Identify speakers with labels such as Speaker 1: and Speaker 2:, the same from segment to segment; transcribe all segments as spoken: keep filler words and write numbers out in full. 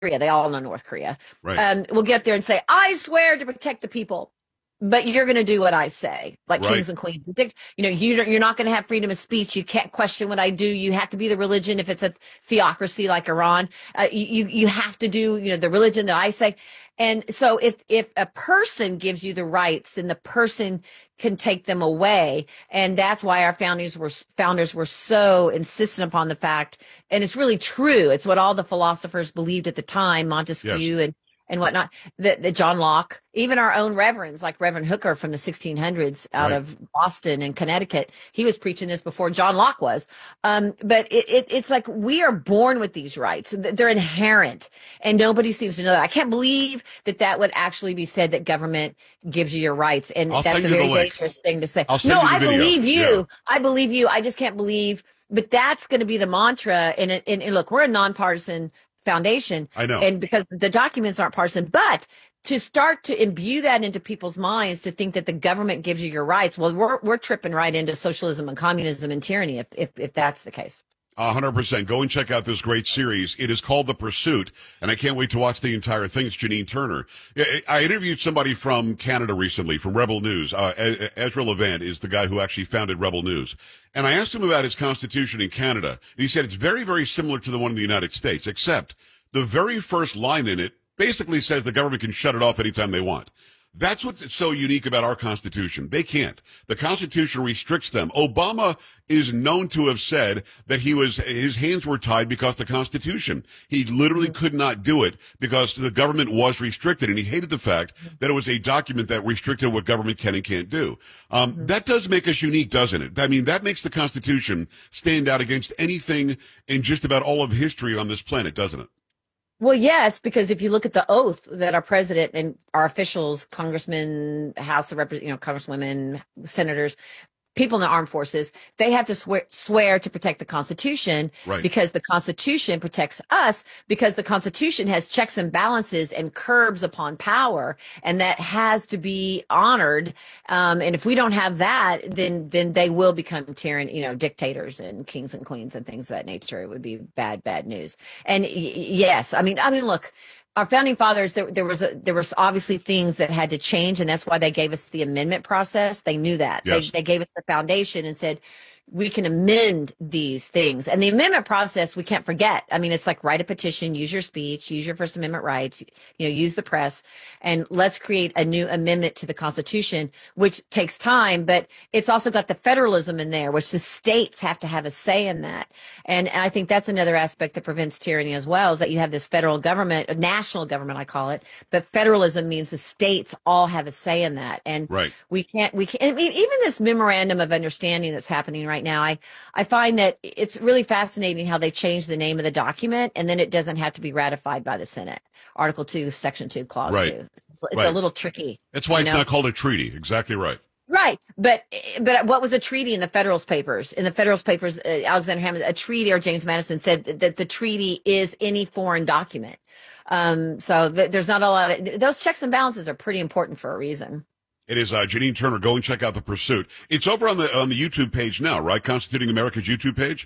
Speaker 1: Korea. They all know North Korea.
Speaker 2: Right.
Speaker 1: Um, will get up there and say, I swear to protect the people. But you're going to do what I say, like
Speaker 2: Right.
Speaker 1: kings and queens. You know, you don't, you're not going to have freedom of speech. You can't question what I do. You have to be the religion if it's a theocracy like Iran. Uh, you you have to do, you know, the religion that I say. And so if if a person gives you the rights, then the person can take them away. And that's why our founders were founders were so insistent upon the fact, and it's really true. It's what all the philosophers believed at the time, Montesquieu
Speaker 2: Yes.
Speaker 1: and and whatnot, that, that John Locke, even our own reverends like Reverend Hooker from the sixteen hundreds out
Speaker 2: Right.
Speaker 1: of Boston and Connecticut, he was preaching this before John Locke was. Um, but it, it, it's like we are born with these rights. They're inherent, and nobody seems to know that. I can't believe that that would actually be said, that government gives you your rights. And
Speaker 2: I'll
Speaker 1: that's
Speaker 2: send
Speaker 1: a
Speaker 2: you the
Speaker 1: very
Speaker 2: link.
Speaker 1: dangerous thing to say.
Speaker 2: I'll send
Speaker 1: No,
Speaker 2: you the
Speaker 1: I
Speaker 2: video.
Speaker 1: believe you.
Speaker 2: Yeah.
Speaker 1: I believe you. I just can't believe. But that's going to be the mantra. And, and, and look, we're a nonpartisan foundation.
Speaker 2: I know.
Speaker 1: And because the documents aren't partisan, but to start to imbue that into people's minds, to think that the government gives you your rights, well, we're we're tripping right into socialism and communism and tyranny if if, if that's the case.
Speaker 2: A hundred percent. Go and check out this great series. It is called The Pursuit, and I can't wait to watch the entire thing. It's Janine Turner. I I interviewed somebody from Canada recently, from Rebel News. Uh, E- Ezra Levant is the guy who actually founded Rebel News. And I asked him about his constitution in Canada. And he said it's very, very similar to the one in the United States, except the very first line in it basically says the government can shut it off anytime they want. That's what's so unique about our Constitution. They can't. The Constitution restricts them. Obama is known to have said that he was, his hands were tied because the Constitution. He literally could not do it because the government was restricted, and he hated the fact that it was a document that restricted what government can and can't do. Um, mm-hmm. That does make us unique, doesn't it? I mean, that makes the Constitution stand out against anything in just about all of history on this planet, doesn't it?
Speaker 1: Well, yes, because if you look at the oath that our president and our officials, congressmen, House of Representatives, you know, congresswomen, senators, people in the armed forces, they have to swear, swear to protect the Constitution,
Speaker 2: right.
Speaker 1: because the Constitution protects us, because the Constitution has checks and balances and curbs upon power, and that has to be honored. Um, and if we don't have that, then then they will become tyrann, you know, dictators and kings and queens and things of that nature. It would be bad, bad news. And y- yes, I mean, I mean, look. Our founding fathers, there, there was a, there was obviously things that had to change, and that's why they gave us the amendment process. They knew that.
Speaker 2: Yes.
Speaker 1: They, they gave us the foundation and said, we can amend these things. And the amendment process, we can't forget. I mean, it's like write a petition, use your speech, use your First Amendment rights, you know, use the press, and let's create a new amendment to the Constitution, which takes time, but it's also got the federalism in there, which the states have to have a say in that. And I think that's another aspect that prevents tyranny as well, is that you have this federal government, a national government, I call it, but federalism means the states all have a say in that. And
Speaker 2: right.
Speaker 1: we can't, we can't, I mean, even this memorandum of understanding that's happening right now, I, I find that it's really fascinating how they change the name of the document, and then it doesn't have to be ratified by the Senate. Article two, Section two, Clause
Speaker 2: right.
Speaker 1: two. It's
Speaker 2: right.
Speaker 1: a little tricky.
Speaker 2: That's why it's
Speaker 1: know?
Speaker 2: not called a treaty. Exactly right.
Speaker 1: Right. But but what was a treaty in the Federalist Papers? In the Federalist Papers, uh, Alexander Hamilton, a treaty, or James Madison said that, that the treaty is any foreign document. Um, so th- there's not a lot of, those checks and balances are pretty important for a reason.
Speaker 2: It is uh, Janine Turner. Go and check out The Pursuit. It's over on the on the YouTube page now, right? Constituting America's YouTube page?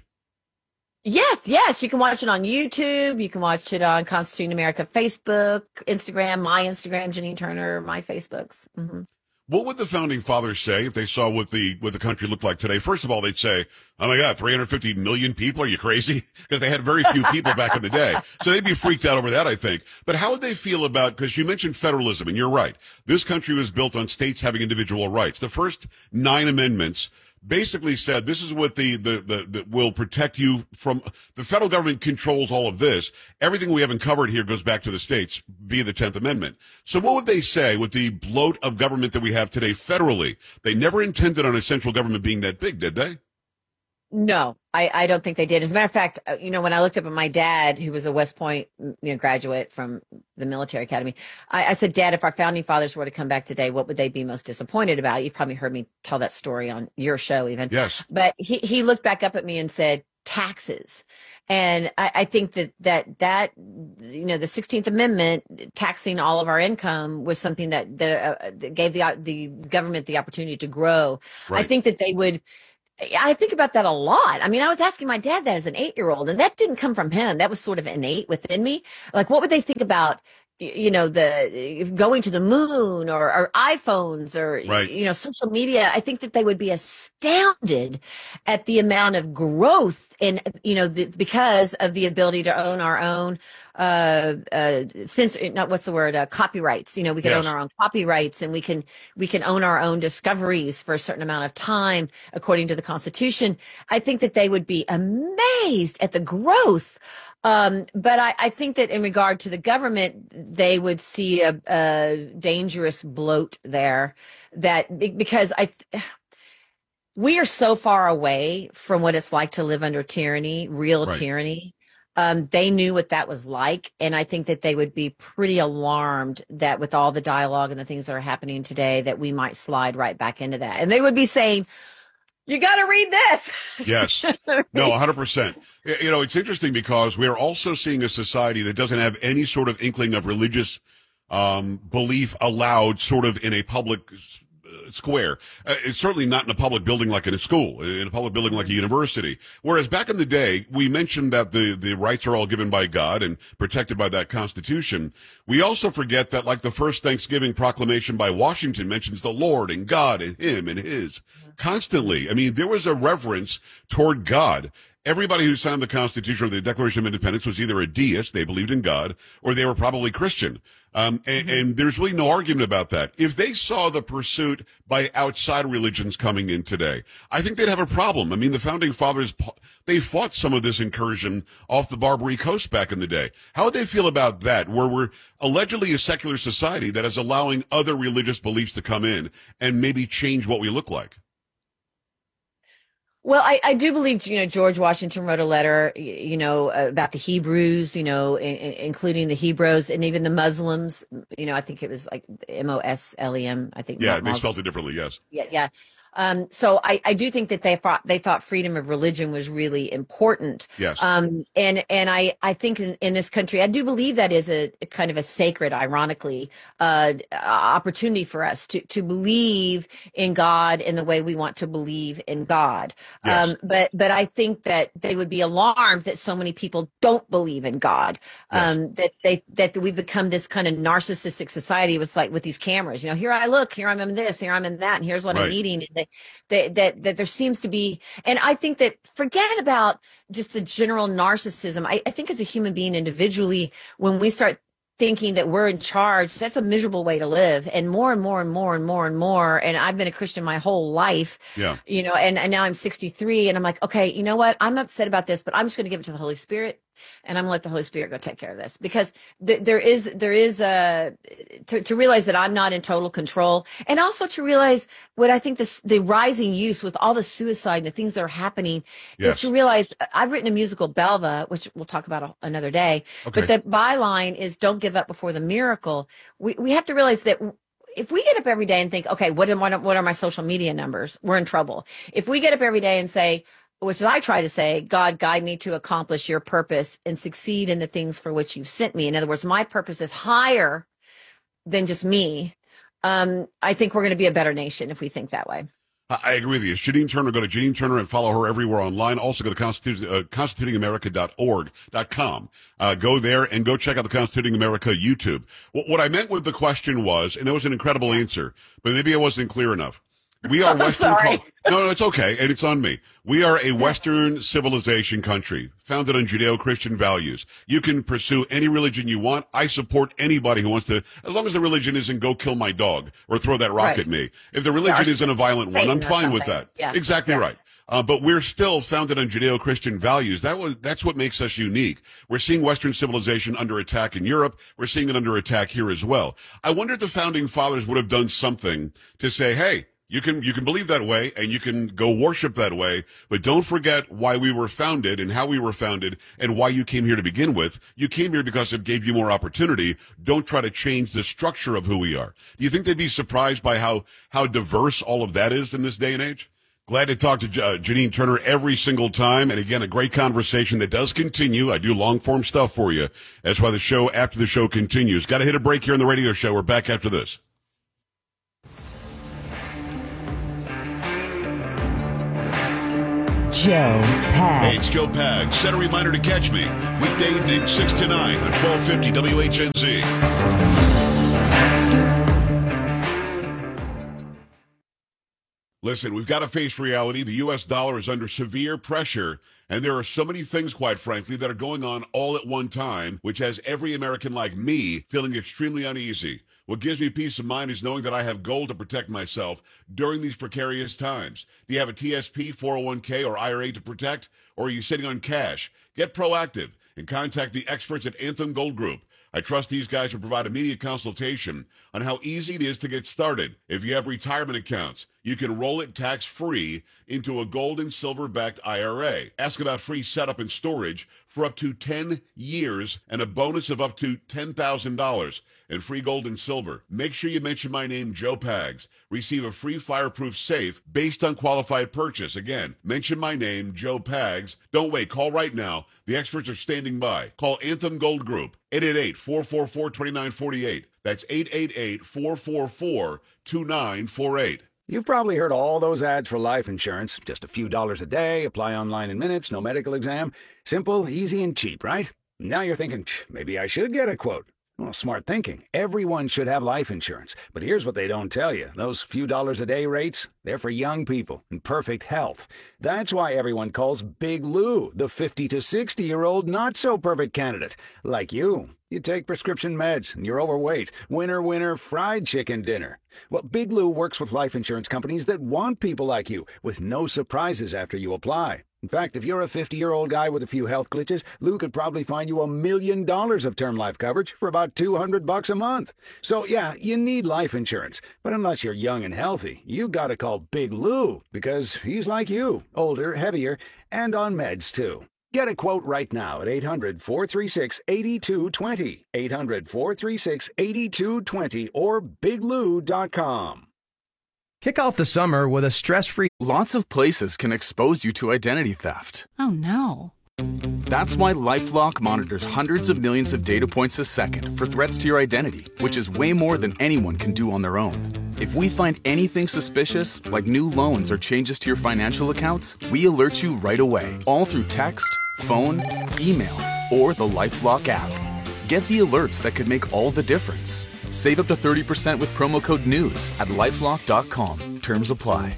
Speaker 1: Yes, yes. You can watch it on YouTube. You can watch it on Constituting America Facebook, Instagram, my Instagram, Janine Turner, my Facebooks. Mm-hmm.
Speaker 2: What would the founding fathers say if they saw what the what the country looked like today? First of all, they'd say, oh my God, three hundred fifty million people? Are you crazy? Because they had very few people back in the day. So they'd be freaked out over that, I think. But how would they feel about, because you mentioned federalism, and you're right. This country was built on states having individual rights. The first nine amendments basically said this is what the, the, the, the will protect you from. The federal government controls all of this. Everything we haven't covered here goes back to the states via the tenth Amendment. So what would they say with the bloat of government that we have today federally? They never intended on a central government being that big, did they?
Speaker 1: No, I, I don't think they did. As a matter of fact, uh, you know, when I looked up at my dad, who was a West Point, you know, graduate from the military academy, I, I said, Dad, if our founding fathers were to come back today, what would they be most disappointed about? You've probably heard me tell that story on your show even.
Speaker 2: Yes.
Speaker 1: But he, he looked back up at me and said, taxes. And I, I think that, that, that, you know, the sixteenth Amendment taxing all of our income was something that, that, uh, that gave the, the government the opportunity to grow.
Speaker 2: Right.
Speaker 1: I think that they would, I think about that a lot. I mean, I was asking my dad that as an eight year old, and that didn't come from him. That was sort of innate within me. Like, what would they think about, y- you know, the going to the moon or, or iPhones or,
Speaker 2: Right.
Speaker 1: you know, social media? I think that they would be astounded at the amount of growth and, you know, the, because of the ability to own our own uh uh since not what's the word uh, copyrights. You know, we can own
Speaker 2: Yes.
Speaker 1: our own copyrights, and we can we can own our own discoveries for a certain amount of time according to the Constitution. I think that they would be amazed at the growth. Um, but I, I think that in regard to the government, they would see a, a dangerous bloat there. That because I, we are so far away from what it's like to live under tyranny, real
Speaker 2: Right.
Speaker 1: tyranny. Um, they knew what that was like, and I think that they would be pretty alarmed that with all the dialogue and the things that are happening today, that we might slide right back into that, and they would be saying, you got to read
Speaker 2: Yes.
Speaker 1: this.
Speaker 2: No, one hundred percent. Y- You know, it's interesting because we're also seeing a society that doesn't have any sort of inkling of religious um, belief allowed sort of in a public uh, square. Uh, it's certainly not in a public building like in a school, in a public building like a university. Whereas back in the day, we mentioned that the, the rights are all given by God and protected by that Constitution. We also forget that, like, the first Thanksgiving proclamation by Washington mentions the Lord and God and him and his constantly. I mean, there was a reverence toward God. Everybody who signed the Constitution or the Declaration of Independence was either a deist, they believed in God, or they were probably Christian. Um, and,
Speaker 1: Mm-hmm.
Speaker 2: and there's really no argument about that. If they saw the pursuit by outside religions coming in today, I think they'd have a problem. I mean, the founding fathers, they fought some of this incursion off the Barbary Coast back in the day. How would they feel about that, where we're allegedly a secular society that is allowing other religious beliefs to come in and maybe change what we look like?
Speaker 1: Well, I, I do believe, you know, George Washington wrote a letter, y- you know, about the Hebrews, you know, in, in- including the Hebrews and even the Muslims. You know, I think it was like M O S L E M, I think.
Speaker 2: Yeah,
Speaker 1: Mo-
Speaker 2: they
Speaker 1: Mos-
Speaker 2: spelled it differently, yes.
Speaker 1: Yeah, yeah. Um, so I, I do think that they thought they thought freedom of religion was really important.
Speaker 2: Yes.
Speaker 1: Um, and and I I think in, in this country, I do believe that is a, a kind of a sacred, ironically, uh, opportunity for us to to believe in God in the way we want to believe in God.
Speaker 2: Yes.
Speaker 1: Um, but but I think that they would be alarmed that so many people don't believe in God.
Speaker 2: Yes.
Speaker 1: Um, that they that we've become this kind of narcissistic society with like with these cameras. You know, here I look, here I'm in this, here I'm in that, and here's what
Speaker 2: Right.
Speaker 1: I'm eating. And they, they, that that there seems to be, and I think that forget about just the general narcissism. I, I think as a human being individually, when we start thinking that we're in charge, that's a miserable way to live. And more and more and more and more and more. And I've been a Christian my whole life,
Speaker 2: Yeah.
Speaker 1: you know, and, and now I'm sixty-three and I'm like, okay, you know what? I'm upset about this, but I'm just going to give it to the Holy Spirit. And I'm gonna let the Holy Spirit go take care of this, because th- there is there is a to, to realize that I'm not in total control, and also to realize what I think this the rising use with all the suicide and the things that are happening
Speaker 2: Yes.
Speaker 1: is to realize I've written a musical Belva, which we'll talk about a, another day,
Speaker 2: Okay.
Speaker 1: but the byline is "Don't give up before the miracle." We we have to realize that. If we get up every day and think, okay, what am what are my social media numbers? We're in trouble. If we get up every day and say, which I try to say, God, guide me to accomplish your purpose and succeed in the things for which you've sent me. In other words, my purpose is higher than just me. Um, I think we're going to be a better nation if we think that way.
Speaker 2: I I agree with you. Janine Turner, go to Janine Turner and follow her everywhere online. Also go to Constitu- uh, constituting america dot org dot com. Uh, go there and go check out the Constituting America YouTube. What, what I meant with the question was, and that was an incredible answer, but maybe I wasn't clear enough. We are Western.
Speaker 1: Sorry.
Speaker 2: Cul- no, no, it's okay. And it's on me. We are a Western civilization country founded on Judeo-Christian values. You can pursue any religion you want. I support anybody who wants to, as long as the religion isn't go kill my dog or throw that rock
Speaker 1: Right.
Speaker 2: at me. If the religion
Speaker 1: or
Speaker 2: isn't a violent one, I'm
Speaker 1: Satan or
Speaker 2: fine with
Speaker 1: something.
Speaker 2: that.
Speaker 1: Yeah.
Speaker 2: Exactly
Speaker 1: Yeah.
Speaker 2: right. Uh, but we're still founded on Judeo-Christian values. That was, that's what makes us unique. We're seeing Western civilization under attack in Europe. We're seeing it under attack here as well. I wonder if the founding fathers would have done something to say, hey, you can, you can believe that way and you can go worship that way, but don't forget why we were founded and how we were founded and why you came here to begin with. You came here because it gave you more opportunity. Don't try to change the structure of who we are. Do you think they'd be surprised by how, how diverse all of that is in this day and age? Glad to talk to uh, Janine Turner every single time. And again, a great conversation that does continue. I do long form stuff for you. That's why the show after the show continues. Got to hit a break here on the radio show. We're back after this.
Speaker 3: Joe Pags.
Speaker 2: Hey, it's Joe Pags. Set a reminder to catch me weekday evening six to nine on twelve fifty W H N Z. Listen, we've got to face reality. The U S dollar is under severe pressure, and there are so many things, quite frankly, that are going on all at one time, which has every American like me feeling extremely uneasy. What gives me peace of mind is knowing that I have gold to protect myself during these precarious times. Do you have a T S P, four oh one k, or I R A to protect, or are you sitting on cash? Get proactive and contact the experts at Anthem Gold Group. I trust these guys to provide immediate consultation on how easy it is to get started. If you have retirement accounts, you can roll it tax-free into a gold and silver-backed I R A. Ask about free setup and storage for up to ten years and a bonus of up to ten thousand dollars and free gold and silver. Make sure you mention my name, Joe Pags. Receive a free fireproof safe based on qualified purchase. Again, mention my name, Joe Pags. Don't wait. Call right now. The experts are standing by. Call Anthem Gold Group, eight eight eight, four four four, two nine four eight. That's eight eight eight, four four four, two nine four eight.
Speaker 4: You've probably heard all those ads for life insurance. Just a few dollars a day, apply online in minutes, no medical exam. Simple, easy, and cheap, right? Now you're thinking, maybe I should get a quote. Well, smart thinking. Everyone should have life insurance. But here's what they don't tell you. Those few dollars a day rates, they're for young people in perfect health. That's why everyone calls Big Lou the fifty to sixty-year-old not-so-perfect candidate. Like you. You take prescription meds, and you're overweight. Winner, winner, fried chicken dinner. Well, Big Lou works with life insurance companies that want people like you, with no surprises after you apply. In fact, if you're a fifty-year-old guy with a few health glitches, Lou could probably find you a million dollars of term life coverage for about two hundred bucks a month. So, yeah, you need life insurance. But unless you're young and healthy, you gotta call Big Lou, because he's like you, older, heavier, and on meds, too. Get a quote right now at eight hundred, four three six, eight two two zero, eight hundred, four three six, eight two two zero, or big lou dot com.
Speaker 5: Kick off the summer with a stress-free...
Speaker 6: Lots of places can expose you to identity theft.
Speaker 7: Oh, no.
Speaker 6: That's why LifeLock monitors hundreds of millions of data points a second for threats to your identity, which is way more than anyone can do on their own. If we find anything suspicious, like new loans or changes to your financial accounts, we alert you right away, all through text, phone, email, or the LifeLock app. Get the alerts that could make all the difference. Save up to thirty percent with promo code NEWS at lifelock dot com. Terms apply.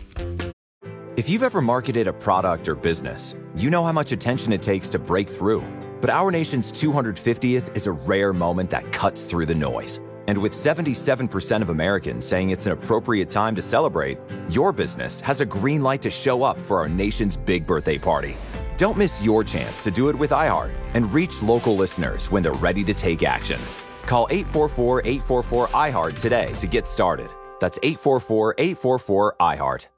Speaker 8: If you've ever marketed a product or business, you know how much attention it takes to break through. But our nation's two hundred fiftieth is a rare moment that cuts through the noise. And with seventy-seven percent of Americans saying it's an appropriate time to celebrate, your business has a green light to show up for our nation's big birthday party. Don't miss your chance to do it with iHeart and reach local listeners when they're ready to take action. Call eight four four, eight four four, I HEART today to get started. That's eight four four, eight four four, I HEART.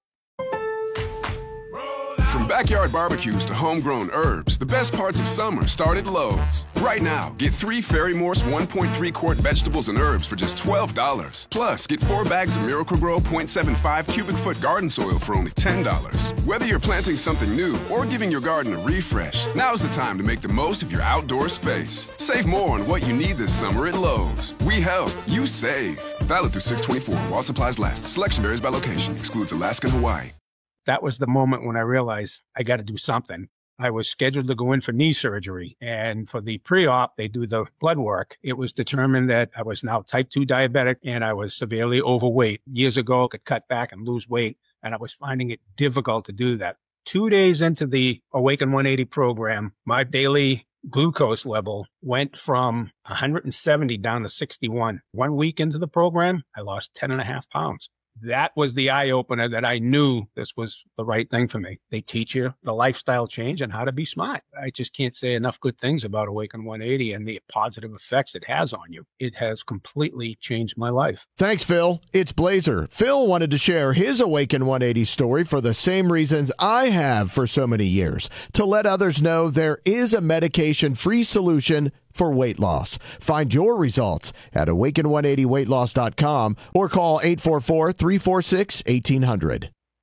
Speaker 9: From backyard barbecues to homegrown herbs, the best parts of summer start at Lowe's. Right now, get three Fairy Morse one point three quart vegetables and herbs for just twelve dollars. Plus, get four bags of Miracle-Gro point seven five cubic foot garden soil for only ten dollars. Whether you're planting something new or giving your garden a refresh, now's the time to make the most of your outdoor space. Save more on what you need this summer at Lowe's. We help, you save. Valid through six twenty-four while supplies last. Selection varies by location. Excludes Alaska and Hawaii.
Speaker 10: That was the moment when I realized I got to do something. I was scheduled to go in for knee surgery, and for the pre-op, they do the blood work. It was determined that I was now type two diabetic and I was severely overweight. Years ago, I could cut back and lose weight, and I was finding it difficult to do that. Two days into the Awaken one eighty program, my daily glucose level went from one hundred seventy down to sixty-one. One week into the program, I lost ten and a half pounds. That was the eye-opener that I knew this was the right thing for me. They teach you the lifestyle change and how to be smart. I just can't say enough good things about Awaken one eighty and the positive effects it has on you. It has completely changed my life.
Speaker 5: Thanks, Phil. It's Blazer. Phil wanted to share his Awaken one eighty story for the same reasons I have for so many years, to let others know there is a medication-free solution for weight loss. Find your results at awaken one eighty weight loss dot com or call eight four four, three four six, one eight zero zero.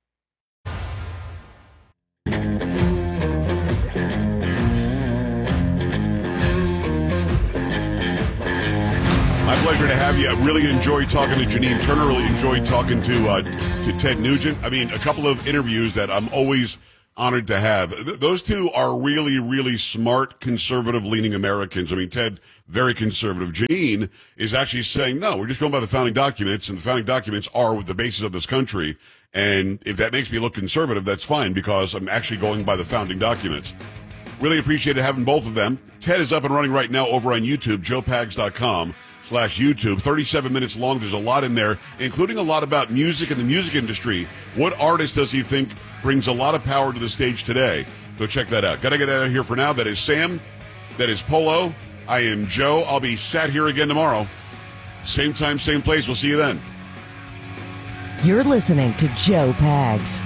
Speaker 2: My pleasure to have you. I really enjoyed talking to Janine Turner. Really enjoyed talking to uh, to Ted Nugent. I mean, a couple of interviews that I'm always honored to have. Th- those two are really, really smart, conservative-leaning Americans. I mean, Ted, very conservative. Janine is actually saying, no, we're just going by the founding documents, and the founding documents are the basis of this country. And if that makes me look conservative, that's fine, because I'm actually going by the founding documents. Really appreciated having both of them. Ted is up and running right now over on YouTube, joe pags dot com slash YouTube. thirty-seven minutes long. There's a lot in there, including a lot about music and the music industry. What artist does he think brings a lot of power to the stage today? Go check that out. Got to get out of here for now. That is Sam. That is Polo. I am Joe. I'll be sat here again tomorrow. Same time, same place. We'll see you then.
Speaker 3: You're listening to Joe Pags.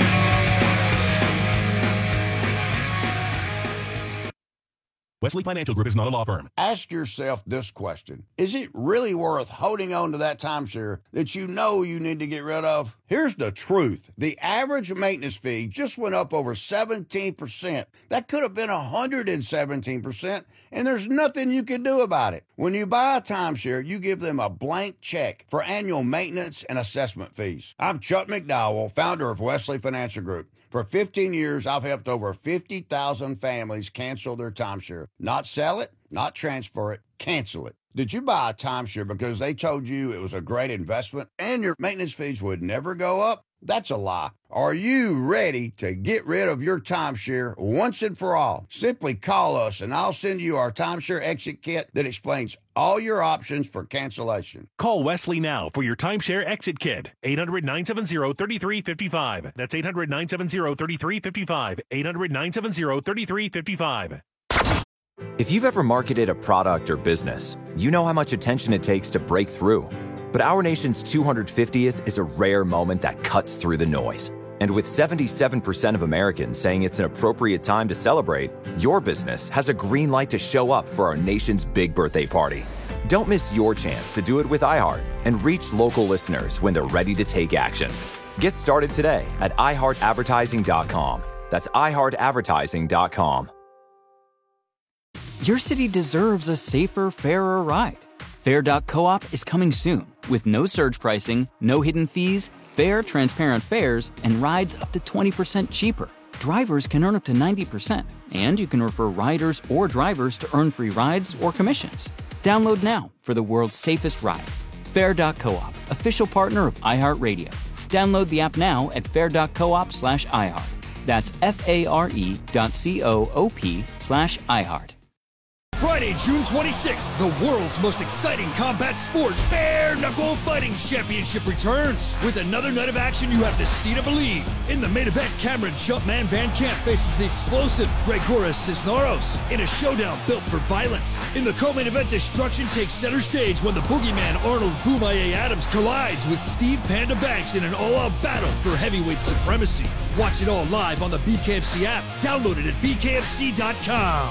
Speaker 7: Wesley Financial Group is not a law firm.
Speaker 11: Ask yourself this question. Is it really worth holding on to that timeshare that you know you need to get rid of? Here's the truth. The average maintenance fee just went up over seventeen percent. That could have been one hundred seventeen percent, and there's nothing you can do about it. When you buy a timeshare, you give them a blank check for annual maintenance and assessment fees. I'm Chuck McDowell, founder of Wesley Financial Group. For fifteen years, I've helped over fifty thousand families cancel their timeshare. Not sell it, not transfer it, cancel it. Did you buy a timeshare because they told you it was a great investment and your maintenance fees would never go up? That's a lie. Are you ready to get rid of your timeshare once and for all? Simply call us and I'll send you our timeshare exit kit that explains all your options for cancellation.
Speaker 7: Call Wesley now for your timeshare exit kit. eight hundred, nine seven zero, three three five five. That's eight hundred, nine seven zero, three three five five. eight hundred, nine seven zero, three three five five.
Speaker 8: If you've ever marketed a product or business, you know how much attention it takes to break through. But our nation's two hundred fiftieth is a rare moment that cuts through the noise. And with seventy-seven percent of Americans saying it's an appropriate time to celebrate, your business has a green light to show up for our nation's big birthday party. Don't miss your chance to do it with iHeart and reach local listeners when they're ready to take action. Get started today at i heart advertising dot com. That's i heart advertising dot com.
Speaker 12: Your city deserves a safer, fairer ride. Fair dot coop is coming soon with no surge pricing, no hidden fees, fair, transparent fares, and rides up to twenty percent cheaper. Drivers can earn up to ninety percent, and you can refer riders or drivers to earn free rides or commissions. Download now for the world's safest ride. Fair dot coop, official partner of iHeartRadio. Download the app now at fair dot coop slash iHeart. That's F-A-R-E dot C-O-O-P slash iHeart.
Speaker 13: Friday, June twenty-sixth, the world's most exciting combat sport, Bare Knuckle Fighting Championship returns. With another night of action you have to see to believe. In the main event, Cameron Jumpman Van Camp faces the explosive Gregoras Cisneros in a showdown built for violence. In the co-main event, destruction takes center stage when the boogeyman Arnold Boomaye Adams collides with Steve Panda Banks in an all-out battle for heavyweight supremacy. Watch it all live on the B K F C app. Download it at B K F C dot com.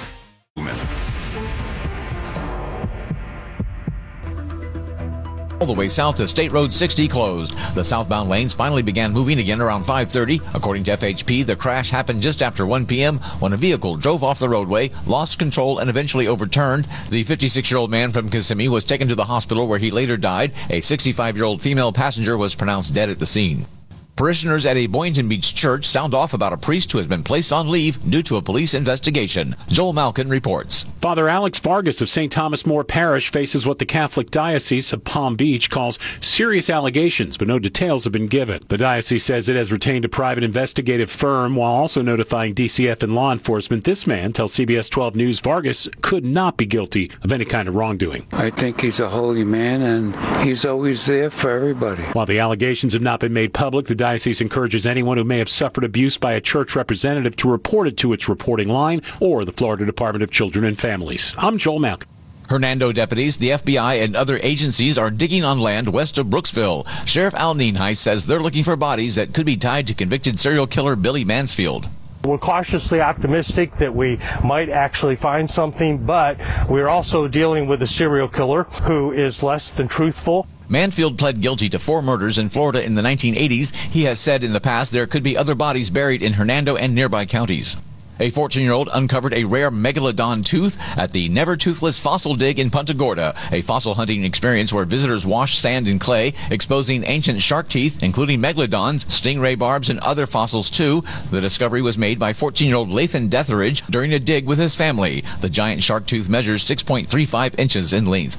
Speaker 14: All the way south to State Road sixty closed. The southbound lanes finally began moving again around five thirty. According to F H P, the crash happened just after one p.m. when a vehicle drove off the roadway, lost control, and eventually overturned. The fifty-six-year-old man from Kissimmee was taken to the hospital where he later died. A sixty-five-year-old female passenger was pronounced dead at the scene. Parishioners at a Boynton Beach church sound off about a priest who has been placed on leave due to a police investigation. Joel Malkin reports.
Speaker 15: Father Alex Vargas of Saint Thomas More Parish faces what the Catholic Diocese of Palm Beach calls serious allegations, but no details have been given. The diocese says it has retained a private investigative firm while also notifying D C F and law enforcement. This man tells C B S twelve News Vargas could not be guilty of any kind of wrongdoing.
Speaker 16: I think he's a holy man, and he's always there for everybody.
Speaker 15: While the allegations have not been made public, the diocese encourages anyone who may have suffered abuse by a church representative to report it to its reporting line or the Florida Department of Children and Families. I'm Joel Malkin.
Speaker 14: Hernando deputies, the F B I, and other agencies are digging on land west of Brooksville. Sheriff Al Nienhuis says they're looking for bodies that could be tied to convicted serial killer Billy Mansfield.
Speaker 17: We're cautiously optimistic that we might actually find something, but we're also dealing with a serial killer who is less than truthful.
Speaker 14: Mansfield pled guilty to four murders in Florida in the nineteen eighties. He has said in the past there could be other bodies buried in Hernando and nearby counties. A fourteen-year-old uncovered a rare megalodon tooth at the Never Toothless Fossil Dig in Punta Gorda, a fossil hunting experience where visitors wash sand and clay, exposing ancient shark teeth, including megalodons, stingray barbs, and other fossils too. The discovery was made by fourteen-year-old Lathan Detheridge during a dig with his family. The giant shark tooth measures six point three five inches in length.